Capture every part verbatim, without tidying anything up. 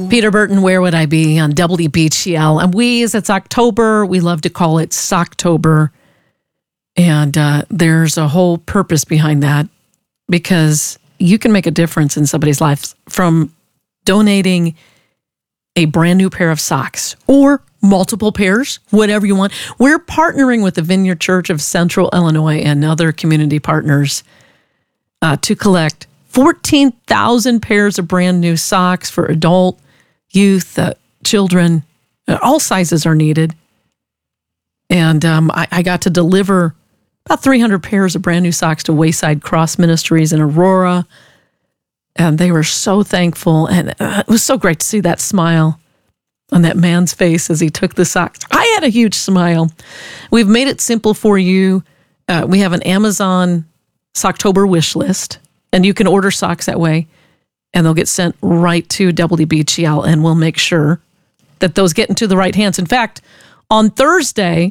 Peter Burton, Where Would I Be on W B G L. And we, as it's October, we love to call it Socktober. And uh, there's a whole purpose behind that because you can make a difference in somebody's life from donating a brand new pair of socks or multiple pairs, whatever you want. We're partnering with the Vineyard Church of Central Illinois and other community partners uh, to collect fourteen thousand pairs of brand new socks for adult, youth, uh, children. Uh, all sizes are needed. And um, I, I got to deliver about three hundred pairs of brand new socks to Wayside Cross Ministries in Aurora. And they were so thankful. And uh, it was so great to see that smile on that man's face as he took the socks. I had a huge smile. We've made it simple for you. Uh, we have an Amazon Socktober wish list, and you can order socks that way, and they'll get sent right to W B G L, and we'll make sure that those get into the right hands. In fact, on Thursday,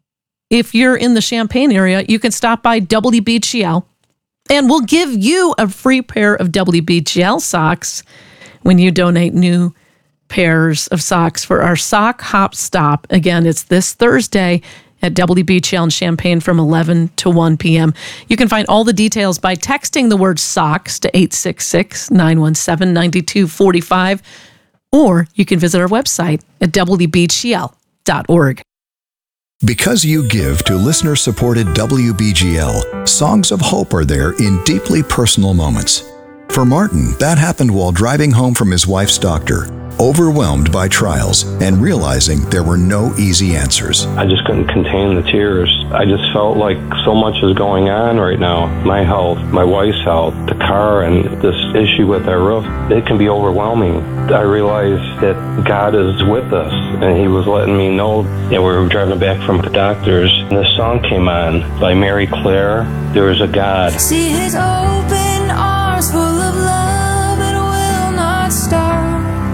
if you're in the Champaign area, you can stop by W B G L, and we'll give you a free pair of W B G L socks when you donate new pairs of socks for our Sock Hop Stop. Again, it's this Thursday at W B G L in Champaign from eleven to one p.m. You can find all the details by texting the word socks to eight six six, nine one seven, nine two four five, or you can visit our website at W B G L dot org. Because you give to listener-supported W B G L, songs of hope are there in deeply personal moments. For Martin, that happened while driving home from his wife's doctor, overwhelmed by trials and realizing there were no easy answers. I just couldn't contain the tears. I just felt like so much is going on right now. My health, my wife's health, the car, and this issue with our roof, it can be overwhelming. I realized that God is with us, and He was letting me know that we were driving back from the doctors, and this song came on by Mary Claire, There Is a God. See His open arms full of love, it will not stop.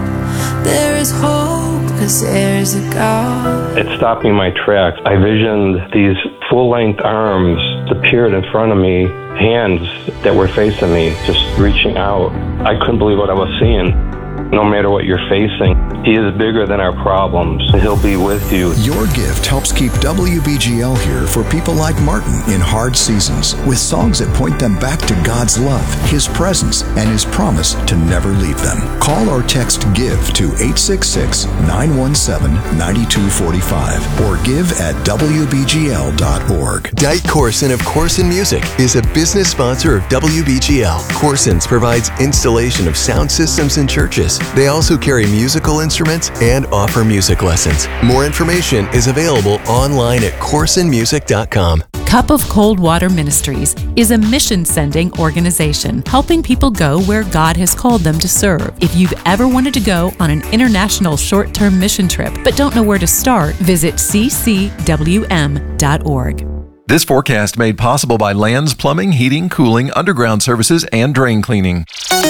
There is hope, because there's a God. It stopped me in my tracks. I visioned these full-length arms appeared in front of me, hands that were facing me, just reaching out. I couldn't believe what I was seeing. No matter what you're facing, He is bigger than our problems. He'll be with you. Your gift helps keep W B G L here for people like Martin in hard seasons, with songs that point them back to God's love, His presence, and His promise to never leave them. Call or text GIVE to eight six six, nine one seven, nine two four five or give at W B G L dot org. Dite Corson of Corson Music is a business sponsor of W B G L. Corson's provides installation of sound systems in churches. They also carry musical instruments and offer music lessons. More information is available online at corson music dot com. Cup of Cold Water Ministries is a mission-sending organization helping people go where God has called them to serve. If you've ever wanted to go on an international short-term mission trip but don't know where to start, visit c c w m dot org. This forecast made possible by Lands Plumbing, Heating, Cooling, Underground Services, and Drain Cleaning.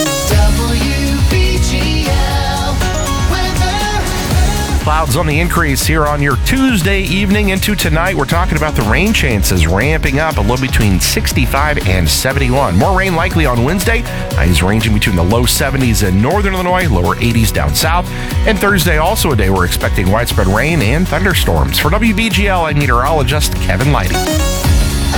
Clouds on the increase here on your Tuesday evening into tonight. We're talking about the rain chances ramping up a little between sixty-five and seventy-one. More rain likely on Wednesday. Highs ranging between the low seventies in northern Illinois, lower eighties down south. And Thursday also a day we're expecting widespread rain and thunderstorms. For W B G L, I'm meteorologist Kevin Leidy.